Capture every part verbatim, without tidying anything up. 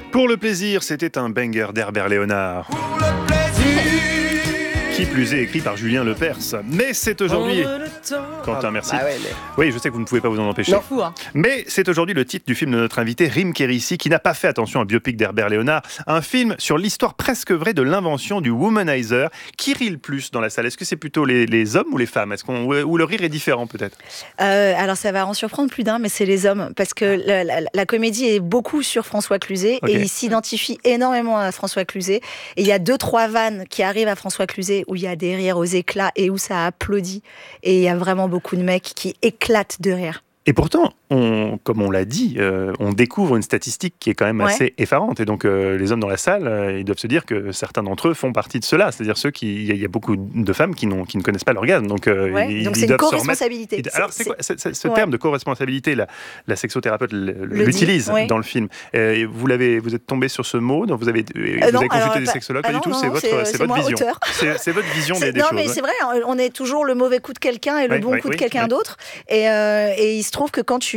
Pour le plaisir, c'était un banger d'Herbert Léonard. Pour le plaisir. Qui plus est écrit par Julien Lepers. Mais c'est aujourd'hui... Quentin, merci. Ah ouais, mais... Oui, je sais que vous ne pouvez pas vous en empêcher. Non, fou, hein. Mais c'est aujourd'hui le titre du film de notre invité, Rim Kérissi, qui n'a pas fait attention à un biopic d'Herbert Léonard, un film sur l'histoire presque vraie de l'invention du womanizer. Qui rit le plus dans la salle ? Est-ce que c'est plutôt les, les hommes ou les femmes ? Est-ce qu'on, ou le rire est différent peut-être ? euh, Alors ça va en surprendre plus d'un, mais c'est les hommes, parce que la, la, la comédie est beaucoup sur François Cluzet, okay. Et il s'identifie énormément à François Cluzet. Et il y a deux, trois vannes qui arrivent à François Cluzet où il y a des rires aux éclats et où ça applaudit. Et il y a vraiment beaucoup de mecs qui éclatent de rire. Et pourtant, on, comme on l'a dit, euh, on découvre une statistique qui est quand même ouais. assez effarante. Et donc, euh, les hommes dans la salle, euh, ils doivent se dire que certains d'entre eux font partie de cela. C'est-à-dire ceux qui, il y, y a beaucoup de femmes qui, n'ont, qui ne connaissent pas l'orgasme. Donc, euh, ouais, ils, donc ils c'est doivent une co-responsabilité. Se remettre... Alors, c'est, c'est quoi c'est, c'est, Ce ouais. terme de co-responsabilité, la, la sexothérapeute le l'utilise dit, ouais. dans le film. Euh, vous l'avez, vous êtes tombé sur ce mot, donc vous avez, vous euh, avez non, consulté alors, des sexologues, pas ah du non, tout. Non, c'est, votre, c'est, c'est c'est votre moi, vision. C'est, c'est votre vision des, des non, choses. Non, mais ouais. c'est vrai. On est toujours le mauvais coup de quelqu'un et le ouais, bon ouais, coup oui, de quelqu'un ouais. d'autre. Et, euh, et il se trouve que quand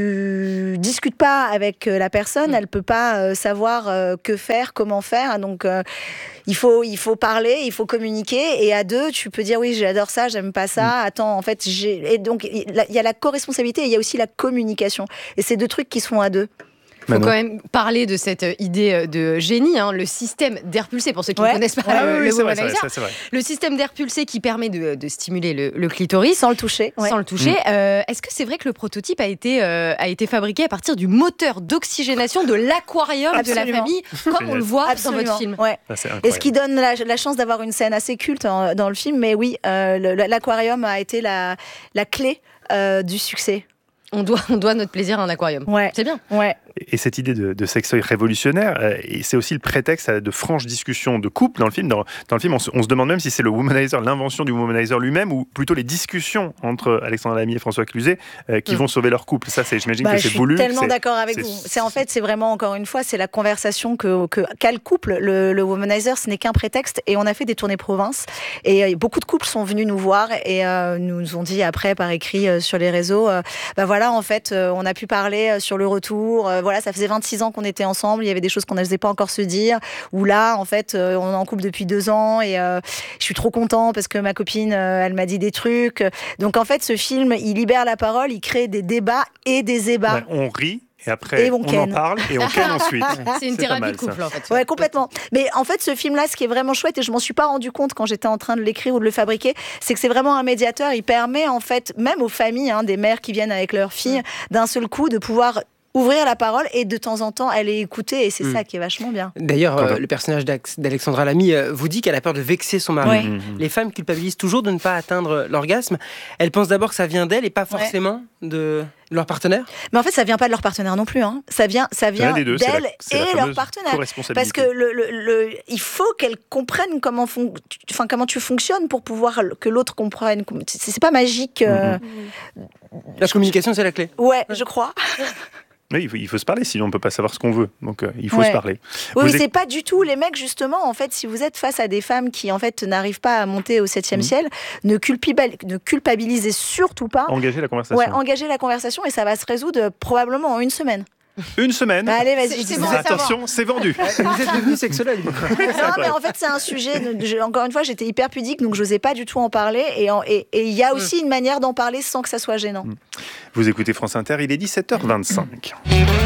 tu discutes pas avec la personne, mmh. elle peut pas euh, savoir euh, que faire, comment faire. Donc euh, il faut il faut parler, il faut communiquer. Et à deux, tu peux dire oui, j'adore ça, j'aime pas ça. Mmh. Attends, en fait, j'ai. Et donc il y a la co-responsabilité et il y a aussi la communication. Et c'est deux trucs qui se font à deux. Il faut quand même parler de cette idée de génie, hein, le système d'air pulsé, pour ceux qui ouais. ne connaissent pas ah, le, oui, le c'est womanizer. Vrai, ça, c'est vrai. Le système d'air pulsé qui permet de, de stimuler le, le clitoris. Sans le toucher. Sans ouais. le toucher. Mmh. Euh, est-ce que c'est vrai que le prototype a été, euh, a été fabriqué à partir du moteur d'oxygénation de l'aquarium Absolument. de la famille, comme on le voit Absolument. dans votre film ouais. ah, Et ce qui donne la, la chance d'avoir une scène assez culte en, dans le film, mais oui, euh, le, l'aquarium a été la, la clé euh, du succès. On doit, on doit notre plaisir à un aquarium. Ouais. C'est bien. Ouais. Et cette idée de, de sextoy révolutionnaire, euh, et c'est aussi le prétexte à de franches discussions de couple dans le film. Dans, dans le film, on se, on se demande même si c'est le womanizer, l'invention du womanizer lui-même, ou plutôt les discussions entre Alexandre Lamy et François Cluzet euh, qui mmh. vont sauver leur couple. Ça, c'est, j'imagine bah, que c'est voulu. Je suis tellement c'est, d'accord avec c'est, vous. C'est en fait, c'est vraiment encore une fois, c'est la conversation que, que qu'a le couple. Le, le womanizer, ce n'est qu'un prétexte. Et on a fait des tournées province. Et euh, beaucoup de couples sont venus nous voir et euh, nous ont dit après par écrit euh, sur les réseaux, euh, bah voilà, en fait, euh, on a pu parler euh, sur le retour. Euh, voilà, ça faisait vingt-six ans qu'on était ensemble, il y avait des choses qu'on n'osait pas encore se dire, où là, en fait, euh, on est en couple depuis deux ans et euh, je suis trop content parce que ma copine, euh, elle m'a dit des trucs. Donc, en fait, ce film, il libère la parole, il crée des débats et des ébats. Ouais, on rit. Et après, et on, on en parle et on ken ensuite. C'est une c'est thérapie de couple, ça. En fait. Ouais, complètement. Mais en fait, ce film-là, ce qui est vraiment chouette, et je m'en suis pas rendu compte quand j'étais en train de l'écrire ou de le fabriquer, c'est que c'est vraiment un médiateur. Il permet, en fait, même aux familles, hein, des mères qui viennent avec leurs filles, mmh. d'un seul coup, de pouvoir ouvrir la parole et de temps en temps aller écouter, et c'est mmh. ça qui est vachement bien. D'ailleurs, euh, le personnage d'Alexandra Lamy euh, vous dit qu'elle a peur de vexer son mari. Ouais. Mmh. Les femmes culpabilisent toujours de ne pas atteindre l'orgasme. Elles pensent d'abord que ça vient d'elles et pas forcément ouais. de leur partenaire. Mais en fait, ça vient pas de leur partenaire non plus. Hein. Ça vient, ça vient deux, d'elles c'est la, c'est et leur partenaire. Parce que le, le, le, il faut qu'elles comprennent comment, fon... enfin, comment tu fonctionnes pour pouvoir que l'autre comprenne. C'est, c'est pas magique. Euh... Mmh. La communication, c'est la clé. Ouais, je crois. Oui, il faut, il faut se parler, sinon on ne peut pas savoir ce qu'on veut. Donc euh, il faut ouais. se parler. Oui, vous c'est pas du tout les mecs, justement. En fait, si vous êtes face à des femmes qui en fait n'arrivent pas à monter au septième mmh. ciel, ne, culpibal... ne culpabilisez surtout pas. Engagez la conversation. Ouais, engagez la conversation et ça va se résoudre probablement en une semaine. Une semaine. Bah allez, vas-y. C'est, c'est bon, attention, c'est vendu. Vous êtes devenu sexologue. Non, mais en fait, c'est un sujet. Je, encore une fois, j'étais hyper pudique, donc je n'osais pas du tout en parler. Et il et, et y a aussi mmh. une manière d'en parler sans que ça soit gênant. Vous écoutez France Inter, il est dix-sept heures vingt-cinq.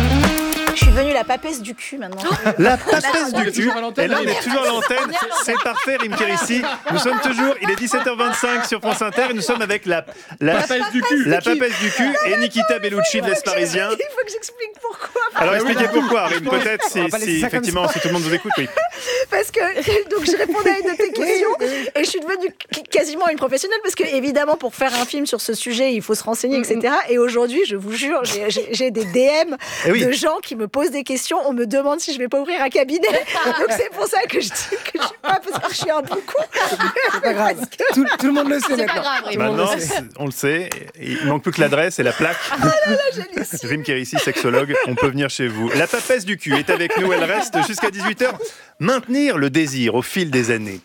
Je suis devenue la papesse du cul maintenant. La papesse du cul. Et là, on est toujours à l'antenne. C'est parfait, Rim Kérissi. Nous sommes toujours. Il est dix-sept heures vingt-cinq sur France Inter et nous sommes avec la la papesse du cul. La papesse du cul et Nikita Bellucci de l'Est parisien. Il faut que j'explique pourquoi. Alors expliquez pourquoi, Rim. Peut-être si, si effectivement si tout le monde vous écoute, oui. Parce que donc je répondais à une de tes questions et je suis devenue quasiment une professionnelle parce que évidemment pour faire un film sur ce sujet il faut se renseigner, et cetera. Et aujourd'hui, je vous jure, j'ai, j'ai, j'ai des D M oui. de gens qui me posent des questions, on me demande si je vais pas ouvrir un cabinet. Donc c'est pour ça que je dis que je suis pas parce que je suis un bon coup. C'est pas grave. Que... Tout, tout le monde le sait c'est maintenant. Pas grave, maintenant, le sait. On le sait. Il manque plus que l'adresse et la plaque. Ah là là, Rim Kérissi, sexologue, on peut venir chez vous. La papesse du cul est avec nous, elle reste jusqu'à dix-huit heures. Maintenir le désir au fil des années.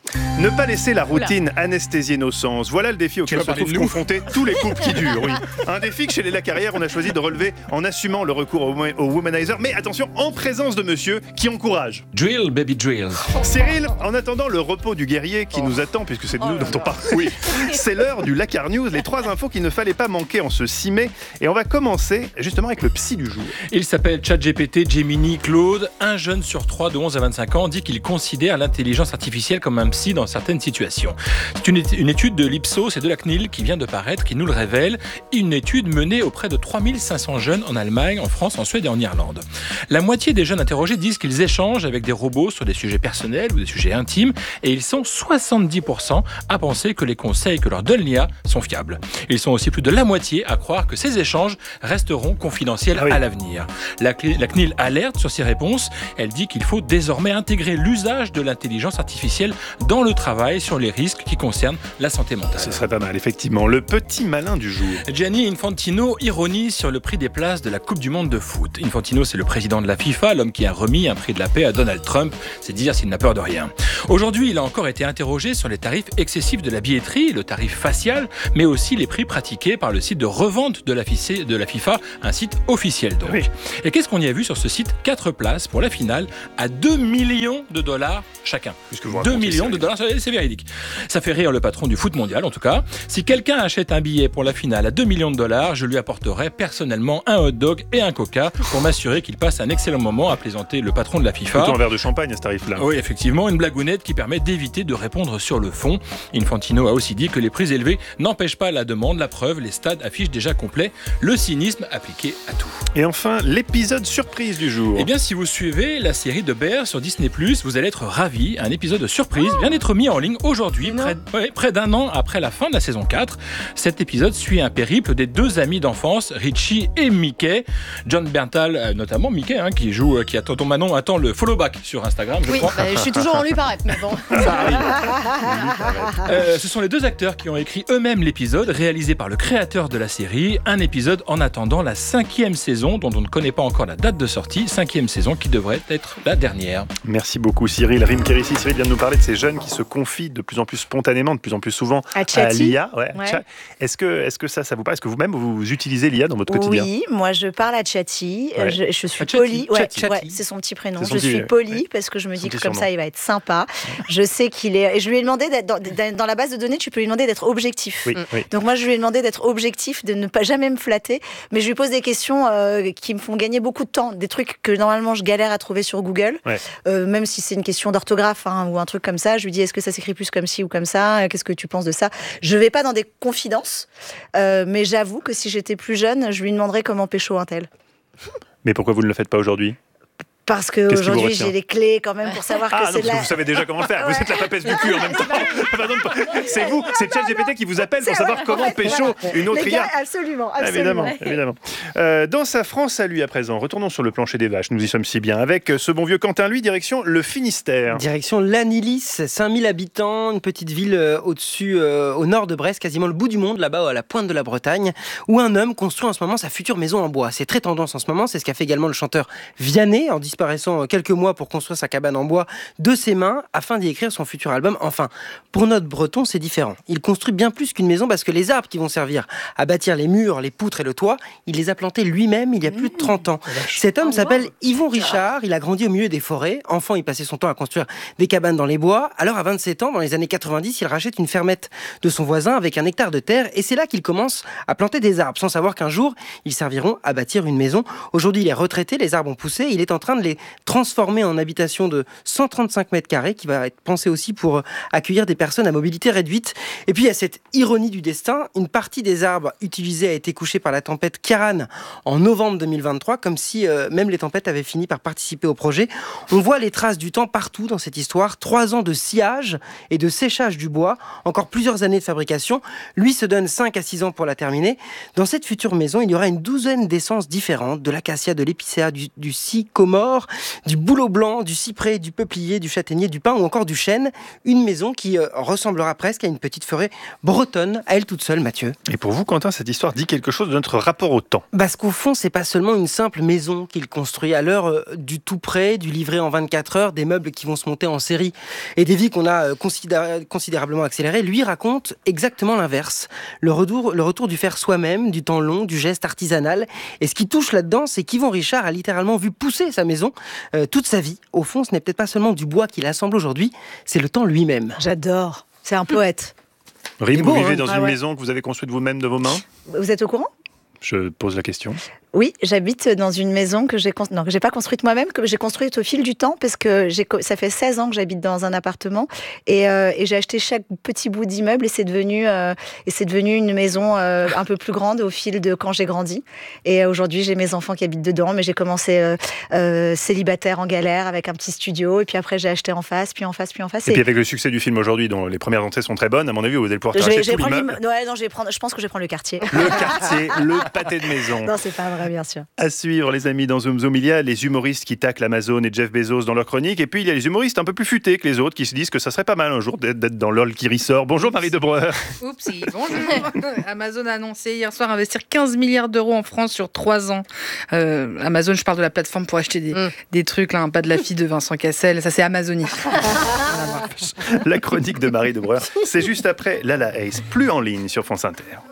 Ne pas laisser la routine Oula. anesthésier nos sens. Voilà le défi auquel se trouvent confrontés tous les couples qui durent. Oui. Un défi que chez les La Carrière, on a choisi de relever en assumant le recours au, au womanizer, mais attention, en présence de monsieur qui encourage. Drill, baby drill. Cyril, en attendant le repos du guerrier qui oh. nous attend, puisque c'est de nous oh dont on parle, oui. c'est l'heure du Lacar News, les trois infos qu'il ne fallait pas manquer en ce six mai. Et on va commencer justement avec le psy du jour. Il s'appelle ChatGPT, Gemini, Claude. Un jeune sur trois de onze à vingt-cinq ans dit qu'il considère l'intelligence artificielle comme un psy dans certaines situations. C'est une, une étude de l'Ipsos et de la C N I L qui vient de paraître, qui nous le révèle. Une étude menée auprès de trois mille cinq cents jeunes en Allemagne, en France, en Suède et en Irlande. La moitié des jeunes interrogés disent qu'ils échangent avec des robots sur des sujets personnels ou des sujets intimes et ils sont soixante-dix pour cent à penser que les conseils que leur donne l'I A sont fiables. Ils sont aussi plus de la moitié à croire que ces échanges resteront confidentiels ah oui. à l'avenir. La, la C N I L alerte sur ces réponses. Elle dit qu'il faut désormais intégrer l'usage de l'intelligence artificielle dans le travail sur les risques qui concernent la santé mentale. Ce serait pas mal, effectivement. Le petit malin du jour. Gianni Infantino ironise sur le prix des places de la Coupe du Monde de foot. Infantino, c'est le président de la FIFA, l'homme qui a remis un prix de la paix à Donald Trump. C'est dire s'il n'a peur de rien. Aujourd'hui, il a encore été interrogé sur les tarifs excessifs de la billetterie, le tarif facial, mais aussi les prix pratiqués par le site de revente de la, de la FIFA, un site officiel donc. Oui. Et qu'est-ce qu'on y a vu sur ce site ? quatre places pour la finale à deux millions de dollars chacun. deux millions de dollars, c'est véridique. Ça fait rire le patron du foot mondial en tout cas. Si quelqu'un achète un billet pour la finale à deux millions de dollars, je lui apporterai personnellement un hot dog et un coca pour m'assurer qu'il passe un excellent moment, à plaisanter le patron de la FIFA. Plutôt un verre de champagne à ce tarif-là. Oui, effectivement, une blagounette qui permet d'éviter de répondre sur le fond. Infantino a aussi dit que les prix élevés n'empêchent pas la demande. La preuve, les stades affichent déjà complet. Le cynisme appliqué à tout. Et enfin, l'épisode surprise du jour. Eh bien, si vous suivez la série de Bear sur Disney plus, vous allez être ravis. Un épisode surprise vient d'être mis en ligne aujourd'hui, près, ouais, près d'un an après la fin de la saison quatre. Cet épisode suit un périple des deux amis d'enfance, Richie et Mickey. John Berntal, notamment Mickey, hein, qui joue, qui attend ton Manon, attend le follow back sur Instagram, je oui, crois. Bah, je suis toujours en lui paraître, mais bon. Ça arrive. euh, ce sont les deux acteurs qui ont écrit eux-mêmes l'épisode, réalisé par le créateur de la série. Un épisode en attendant la cinquième saison, dont on ne connaît pas encore la date de sortie. Cinquième saison qui devrait être la dernière. Merci beaucoup Cyril. Rim Kérissi, Cyril vient de nous parler de ces jeunes qui se confient de plus en plus spontanément, de plus en plus souvent à, à l'I A. Ouais, ouais. Est-ce que, est-ce que ça, ça vous parle ? Est-ce que vous-même, vous utilisez l'I A dans votre quotidien ? Oui, moi je parle à Chatty. Ouais. Je, je suis polie. Ouais, ouais, c'est son petit prénom. Je suis polie ouais. parce que je me dis que comme ça, il va être sympa. Je sais qu'il est... Et je lui ai demandé, d'être dans, dans la base de données, tu peux lui demander d'être objectif. Oui, oui. Donc moi, je lui ai demandé d'être objectif, de ne pas jamais me flatter. Mais je lui pose des questions euh, qui me font gagner beaucoup de temps. Des trucs que normalement, je galère à trouver sur Google. Ouais. Euh, même si c'est une question d'orthographe hein, ou un truc comme ça. Je lui dis, est-ce que ça s'écrit plus comme ci ou comme ça ? Qu'est-ce que tu penses de ça ? Je vais pas dans des confidences. Euh, mais j'avoue que si j'étais plus jeune, je lui demanderais comment pécho un tel. Mais pourquoi vous ne le faites pas aujourd'hui ? Parce qu'aujourd'hui, j'ai les clés quand même pour savoir ah, que c'est la... la... vous savez déjà comment le faire. Ouais. Vous êtes la papesse du cul en même temps. C'est vous, c'est ChatGPT qui vous appelle pour savoir comment ouais, pécho voilà. une autre I A. Absolument, absolument. Évidemment, évidemment. Euh, dans sa France à lui à présent, retournons sur le plancher des vaches. Nous y sommes si bien. Avec ce bon vieux Quentin, lui, direction le Finistère. Direction l'Anilis, cinq mille habitants, une petite ville euh, au-dessus, euh, au nord de Brest, quasiment le bout du monde, là-bas à la pointe de la Bretagne, où un homme construit en ce moment sa future maison en bois. C'est très tendance en ce moment, c'est ce qu'a fait également le chanteur Vianney, en disparaissant quelques mois pour construire sa cabane en bois de ses mains afin d'y écrire son futur album. Enfin, pour notre breton, c'est différent. Il construit bien plus qu'une maison parce que les arbres qui vont servir à bâtir les murs, les poutres et le toit, il les a plantés lui-même il y a plus de trente ans. Cet homme s'appelle Yvon Richard, il a grandi au milieu des forêts. Enfant, il passait son temps à construire des cabanes dans les bois. Alors à vingt-sept ans, dans les années quatre-vingt-dix, il rachète une fermette de son voisin avec un hectare de terre et c'est là qu'il commence à planter des arbres sans savoir qu'un jour, ils serviront à bâtir une maison. Aujourd'hui, il est retraité, les arbres ont poussé, il est en train de les transformer en habitation de cent trente-cinq mètres carrés qui va être pensée aussi pour accueillir des personnes à mobilité réduite. Et puis il y a cette ironie du destin, une partie des arbres utilisés a été couchée par la tempête Kiaran en novembre deux mille vingt-trois, comme si euh, même les tempêtes avaient fini par participer au projet. On voit les traces du temps partout dans cette histoire, trois ans de sciage et de séchage du bois, encore plusieurs années de fabrication. Lui se donne cinq à six ans pour la terminer. Dans cette future maison, il y aura une douzaine d'essences différentes, de l'acacia, de l'épicéa, du, du sycomore, l'or, du bouleau blanc, du cyprès, du peuplier, du châtaignier, du pin ou encore du chêne. Une maison qui euh, ressemblera presque à une petite forêt bretonne, à elle toute seule, Mathieu. Et pour vous, Quentin, cette histoire dit quelque chose de notre rapport au temps. Parce qu'au fond, c'est pas seulement une simple maison qu'il construit. À l'heure euh, du tout prêt, du livré en vingt-quatre heures, des meubles qui vont se monter en série et des vies qu'on a euh, considéra- considérablement accélérées, lui raconte exactement l'inverse. Le retour, le retour du faire soi-même, du temps long, du geste artisanal. Et ce qui touche là-dedans, c'est qu'Yvon Richard a littéralement vu pousser sa maison euh, toute sa vie. Au fond, ce n'est peut-être pas seulement du bois qu'il assemble aujourd'hui, c'est le temps lui-même. J'adore. C'est un poète. Rime, C'est vous beau, vivez hein. dans Ah une ouais. maison que vous avez construite vous-même de vos mains ? Vous êtes au courant ? Je pose la question. Oui, j'habite dans une maison que j'ai cons- non, que j'ai pas construite moi-même, que j'ai construite au fil du temps, parce que j'ai co- ça fait seize ans que j'habite dans un appartement et, euh, et j'ai acheté chaque petit bout d'immeuble et c'est devenu euh, et c'est devenu une maison euh, un peu plus grande au fil de quand j'ai grandi. Et euh, aujourd'hui, j'ai mes enfants qui habitent dedans, mais j'ai commencé euh, euh, célibataire en galère avec un petit studio et puis après j'ai acheté en face, puis en face, puis en face. Et, et puis avec le succès du film aujourd'hui, dont les premières entrées sont très bonnes, à mon avis, vous allez pouvoir je racheter vais, je vais tout prendre l'immeuble. l'imme- ouais, non, je vais prendre. Je pense que je vais prendre le quartier. Le quartier, le pâté de maison. Non, c'est pas vrai, bien sûr. À suivre, les amis, dans Zoom Zoom, il y a les humoristes qui taclent Amazon et Jeff Bezos dans leur chronique. Et puis, il y a les humoristes un peu plus futés que les autres qui se disent que ça serait pas mal un jour d'être d'être dans l'O L qui ressort. Bonjour, Marie Debreur. Oupsie, bonjour. Amazon a annoncé hier soir investir quinze milliards d'euros en France sur trois ans. Euh, Amazon, je parle de la plateforme pour acheter des, Mm. des trucs, là, un pas de la fille de Vincent Cassel. Ça, c'est Amazonie. La chronique de Marie Debreur, c'est juste après Lala Ace, plus en ligne sur France Inter.